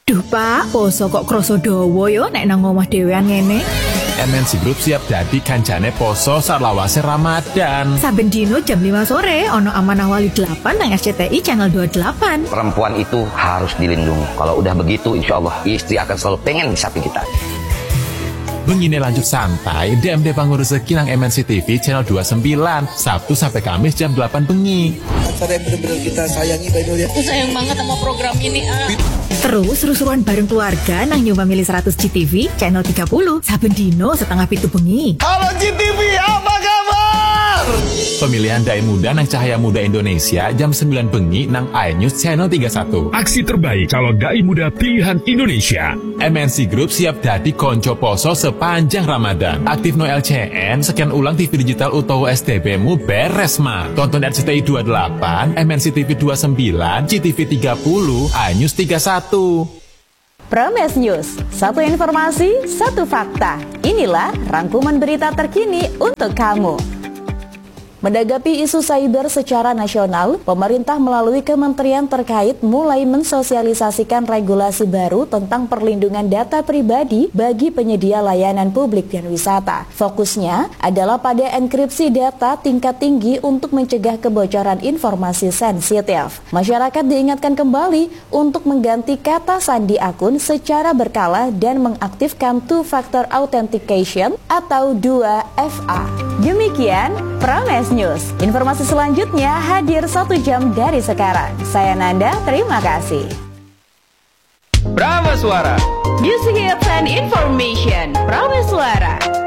Duh Pak, poso kok kroso dawa yo nek nang omah dhewean ngene. MNC Group siap dadi kancane poso salawase Ramadan. Saben dino jam 5 sore ono Amanah Wali 8 nang SCTI Channel 28. Perempuan itu harus dilindungi. Kalau udah begitu, insya Allah istri akan selalu pengen di samping kita. Begini lanjut santai, DMD Pangurus Rezeki nang MNC TV Channel 29, Sabtu sampai Kamis jam 8 bengi. Acara yang benar-benar kita sayangi, Mbak Inul ya. Aku sayang banget sama program ini, Terus seru-seruan bareng keluarga nang Nyoba Milih 100 GTV Channel 30, saben dino setengah 7 bengi. Halo GTV, apa kabar? Pemilihan Dai Muda nang Cahaya Muda Indonesia jam 9 bengi nang iNews Channel 31. Aksi terbaik calon Dai Muda pilihan Indonesia. MNC Group siap dadi konco poso sepanjang Ramadan. Aktif no LCN, sekian ulang TV digital utawa STB-mu beres mah. Tonton RCTI 28, MNC TV 29, CTV 30, iNews 31. Prames News, satu informasi, satu fakta. Inilah rangkuman berita terkini untuk kamu. Menanggapi isu cyber secara nasional, pemerintah melalui kementerian terkait mulai mensosialisasikan regulasi baru tentang perlindungan data pribadi bagi penyedia layanan publik dan wisata. Fokusnya adalah pada enkripsi data tingkat tinggi untuk mencegah kebocoran informasi sensitif. Masyarakat diingatkan kembali untuk mengganti kata sandi akun secara berkala dan mengaktifkan two-factor authentication atau 2FA. Demikian Prames News. Informasi selanjutnya hadir 1 jam dari sekarang. Saya Nanda, terima kasih. Prameswara. Music Hits and Information. Prameswara.